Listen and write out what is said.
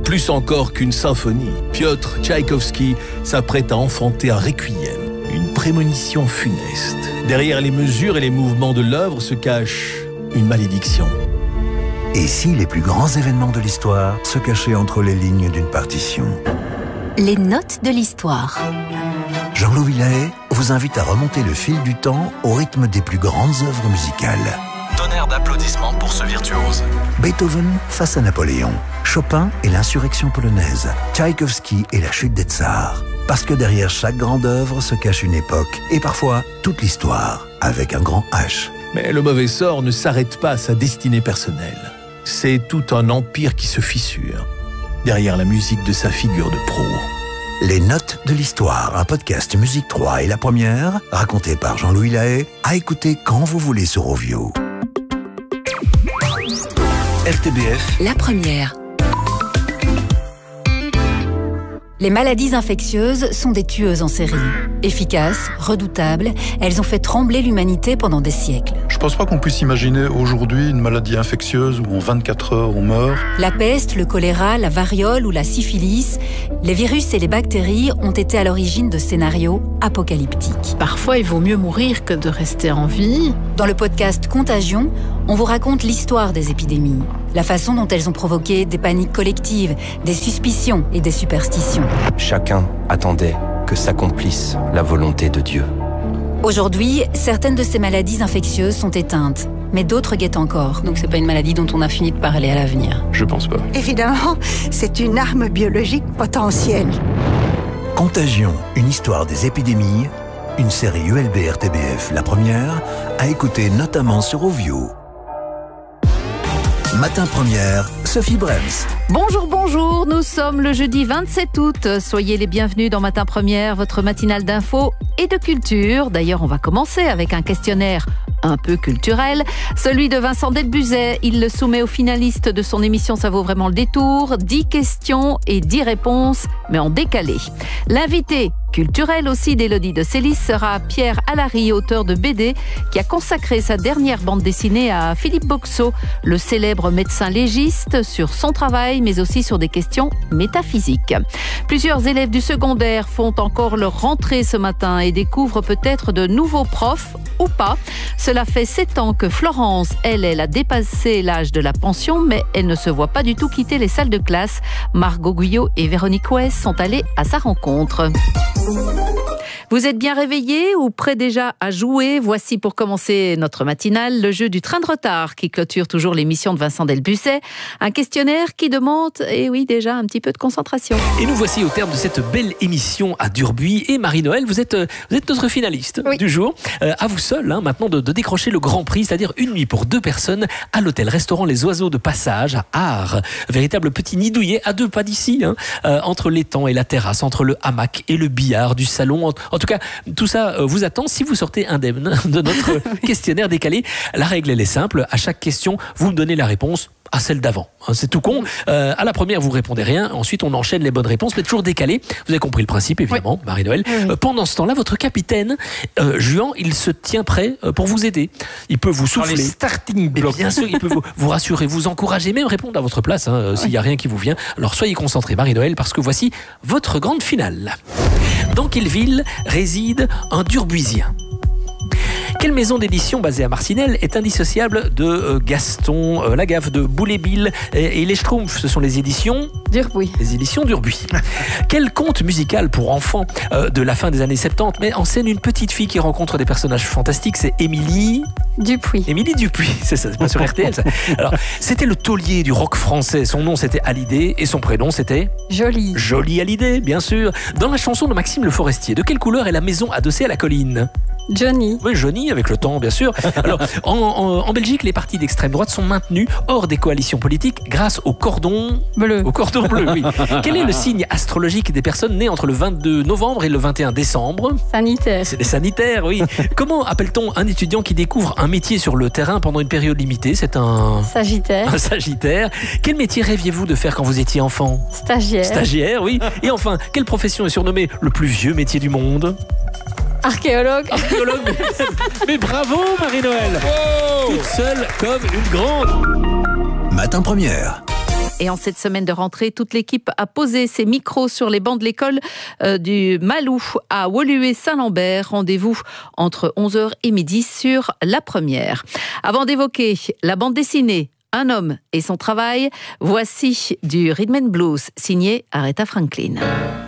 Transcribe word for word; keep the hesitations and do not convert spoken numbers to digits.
Plus encore qu'une symphonie, Piotr Tchaïkovski s'apprête à enfanter un requiem, une prémonition funeste. Derrière les mesures et les mouvements de l'œuvre se cache une malédiction. Et si les plus grands événements de l'histoire se cachaient entre les lignes d'une partition? Les notes de l'histoire. Jean-Louis Lahaye vous invite à remonter le fil du temps au rythme des plus grandes œuvres musicales. Tonnerre d'applaudissements pour ce virtuose. Beethoven face à Napoléon, Chopin et l'insurrection polonaise, Tchaïkovski et la chute des tsars. Parce que derrière chaque grande œuvre se cache une époque et parfois toute l'histoire, avec un grand H. Mais le mauvais sort ne s'arrête pas à sa destinée personnelle. C'est tout un empire qui se fissure, derrière la musique de sa figure de proue. Les notes de l'histoire, un podcast Musique trois et la première, raconté par Jean-Louis Lahaye, à écouter quand vous voulez sur Rovio. R T B F, La première. Les maladies infectieuses sont des tueuses en série. Efficaces, redoutables, elles ont fait trembler l'humanité pendant des siècles. Je pense pas qu'on puisse imaginer aujourd'hui une maladie infectieuse où en vingt-quatre heures on meurt. La peste, le choléra, la variole ou la syphilis, les virus et les bactéries ont été à l'origine de scénarios apocalyptiques. Parfois, il vaut mieux mourir que de rester en vie. Dans le podcast Contagion, on vous raconte l'histoire des épidémies, la façon dont elles ont provoqué des paniques collectives, des suspicions et des superstitions. Chacun attendait que s'accomplisse la volonté de Dieu. Aujourd'hui, certaines de ces maladies infectieuses sont éteintes, mais d'autres guettent encore. Donc c'est pas une maladie dont on a fini de parler à l'avenir. Je pense pas. Évidemment, c'est une arme biologique potentielle. Contagion, une histoire des épidémies, une série U L B R T B F, la première, à écouter notamment sur Rovio. Matin première, Sophie Brems. Bonjour, bonjour, nous sommes le jeudi vingt-sept août. Soyez les bienvenus dans Matin première, votre matinale d'infos et de culture. D'ailleurs, on va commencer avec un questionnaire un peu culturel, celui de Vincent Delbuzet. Il le soumet aux finalistes de son émission Ça vaut vraiment le détour. dix questions et dix réponses, mais en décalé. L'invité culturel aussi d'Élodie de Sélis sera Pierre Alary, auteur de B D, qui a consacré sa dernière bande dessinée à Philippe Boxeau, le célèbre médecin légiste, sur son travail, mais aussi sur des questions métaphysiques. Plusieurs élèves du secondaire font encore leur rentrée ce matin et découvrent peut-être de nouveaux profs ou pas. Cela fait sept ans que Florence, elle, elle a dépassé l'âge de la pension, mais elle ne se voit pas du tout quitter les salles de classe. Margot Guyot et Véronique Ouès sont allées à sa rencontre. Vous êtes bien réveillés ou prêts déjà à jouer? Voici pour commencer notre matinale le jeu du train de retard qui clôture toujours l'émission de Vincent Delbuzet. Un questionnaire qui demande, et oui déjà, un petit peu de concentration. Et nous voici au terme de cette belle émission à Durbuy. Et Marie-Noël, vous êtes, vous êtes notre finaliste oui. du jour. Euh, à vous seul hein, maintenant de, de décrocher le grand prix, c'est-à-dire une nuit pour deux personnes à l'hôtel-restaurant Les Oiseaux de Passage à Arles. Véritable petit nid douillet à deux pas d'ici, hein, euh, entre l'étang et la terrasse, entre le hamac et le billard du salon. En, en tout cas, tout ça euh, vous attend si vous sortez indemne de notre questionnaire décalé. La règle, elle est simple. À chaque question, vous me donnez la réponse à celle d'avant. C'est tout con. Euh, à la première, vous répondez rien. Ensuite, on enchaîne les bonnes réponses, mais toujours décalées. Vous avez compris le principe, évidemment, oui. Marie-Noël. Oui, oui. Euh, pendant ce temps-là, votre capitaine, euh, Juan, il se tient prêt euh, pour vous aider. Il peut vous souffler. Dans les starting blocks. Bien sûr, il peut vous, vous rassurer, vous encourager, même répondre à votre place, hein, euh, oui. s'il n'y a rien qui vous vient. Alors, soyez concentrés, Marie-Noël, parce que voici votre grande finale. Dans quelle ville réside un Durbuisien ? Quelle maison d'édition basée à Marcinelle est indissociable de euh, Gaston euh, Lagaffe, de Boulet-Bill et, et les Schtroumpfs? Ce sont les éditions Durbuy. Les éditions Durbuy. Quel conte musical pour enfants euh, de la fin des années soixante-dix met en scène une petite fille qui rencontre des personnages fantastiques? C'est Émilie Dupuis. Émilie Dupuis, c'est ça, c'est pas sur R T L ça. Alors, c'était le taulier du rock français. Son nom c'était Hallyday et son prénom c'était Jolie. Jolie Hallyday, bien sûr. Dans la chanson de Maxime Le Forestier, de quelle couleur est la maison adossée à la colline? Johnny. Oui, Johnny, avec le temps, bien sûr. Alors, en, en, en Belgique, les partis d'extrême droite sont maintenus hors des coalitions politiques grâce au cordon bleu. Au cordon bleu, oui. Quel est le signe astrologique des personnes nées entre le vingt-deux novembre et le vingt et un décembre? Sanitaire. C'est des sanitaires, oui. Comment appelle-t-on un étudiant qui découvre un métier sur le terrain pendant une période limitée? C'est un... Sagittaire. Un sagittaire. Quel métier rêviez-vous de faire quand vous étiez enfant? Stagiaire. Stagiaire, oui. Et enfin, quelle profession est surnommée le plus vieux métier du monde? Archéologue. Archéologue. Mais, mais bravo Marie-Noël. Wow. Toute seule comme une grande. Matin première. Et en cette semaine de rentrée, toute l'équipe a posé ses micros sur les bancs de l'école euh, du Malou à Woluwe-Saint-Lambert. Rendez-vous entre onze heures et midi sur la première. Avant d'évoquer la bande dessinée Un homme et son travail, voici du Rhythm and Blues signé Aretha Franklin.